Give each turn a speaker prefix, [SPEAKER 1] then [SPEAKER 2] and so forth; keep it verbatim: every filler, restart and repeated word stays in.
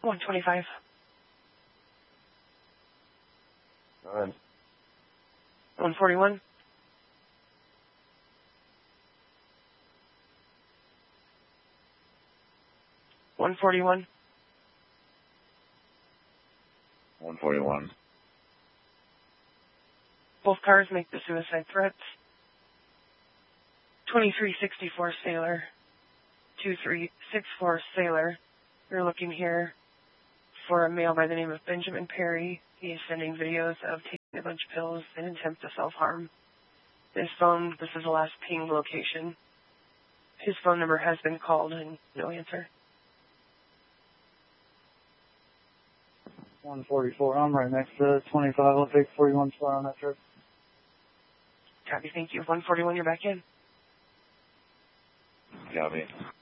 [SPEAKER 1] one twenty-five.
[SPEAKER 2] Go ahead.
[SPEAKER 1] one forty-one. one forty-one.
[SPEAKER 2] one forty-one.
[SPEAKER 1] Both cars make the suicide threats. twenty-three sixty-four Sailor. two three six four Sailor. You're looking here for a male by the name of Benjamin Perry. He is sending videos of taking a bunch of pills in an attempt to self-harm. His phone, this is the last pinged location. His phone number has been called and no answer.
[SPEAKER 3] one forty-four, I'm right next to twenty-five. I'll take forty-one spot on that trip.
[SPEAKER 1] Copy, thank you. one forty-one, you're back in.
[SPEAKER 2] Copy.